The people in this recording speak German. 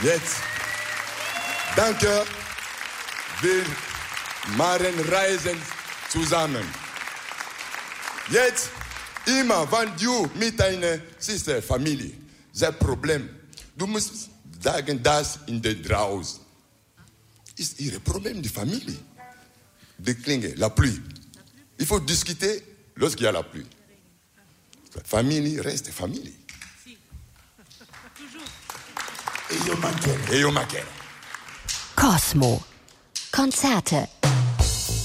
Jetzt, danke, wir machen Reisen zusammen. Jetzt, immer, wenn du mit deiner Schwester, Familie, das Problem, du musst sagen, das in der draußen ist ihr Problem, die Familie. Die Klinge, la pluie. Il faut discuter lorsqu'il y a la pluie. Famille reste famille. Cosmo. Konzerte